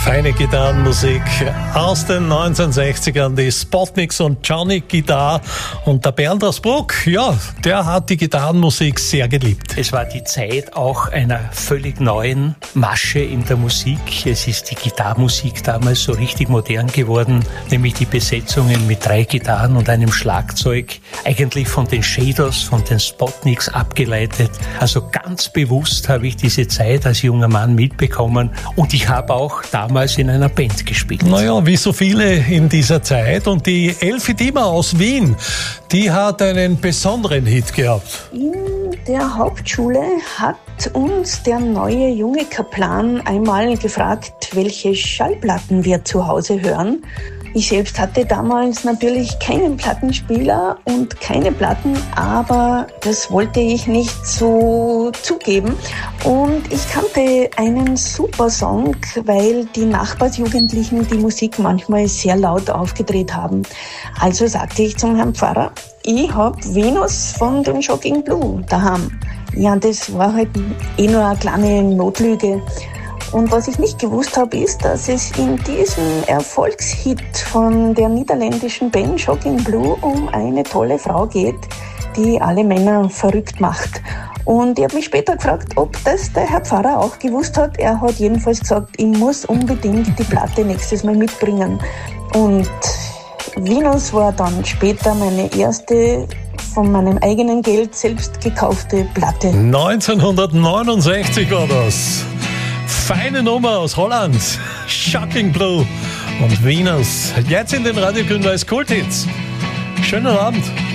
Feine Gitarrenmusik aus den 1960ern, die Spotniks und Johnny Guitar. Und der Bernd aus Bruck, ja, der hat die Gitarrenmusik sehr geliebt. Es war die Zeit auch einer völlig neuen Masche in der Musik. Es ist die Gitarrenmusik damals so richtig modern geworden, nämlich die Besetzungen mit 3 Gitarren und einem Schlagzeug, eigentlich von den Shaders, von den Spotniks abgeleitet. Also ganz bewusst habe ich diese Zeit als junger Mann mitbekommen und ich habe auch damals in einer Band gespielt. Naja, wie so viele in dieser Zeit. Und die Elfi Diemer aus Wien, die hat einen besonderen Hit gehabt. In der Hauptschule hat uns der neue junge Kaplan einmal gefragt, welche Schallplatten wir zu Hause hören. Ich selbst hatte damals natürlich keinen Plattenspieler und keine Platten, aber das wollte ich nicht so zugeben. Und ich kannte einen super Song, weil die Nachbarsjugendlichen die Musik manchmal sehr laut aufgedreht haben. Also sagte ich zum Herrn Pfarrer, ich hab Venus von den Shocking Blue daheim. Ja, das war halt nur eine kleine Notlüge. Und was ich nicht gewusst habe, ist, dass es in diesem Erfolgshit von der niederländischen Band Shocking Blue um eine tolle Frau geht, die alle Männer verrückt macht. Und ich habe mich später gefragt, ob das der Herr Pfarrer auch gewusst hat. Er hat jedenfalls gesagt, ich muss unbedingt die Platte nächstes Mal mitbringen. Und Venus war dann später meine erste von meinem eigenen Geld selbst gekaufte Platte. 1969 war das. Feine Nummer aus Holland, Shocking Blue und Venus. Jetzt in den Radio Grünweiß Kulthits. Schönen Abend.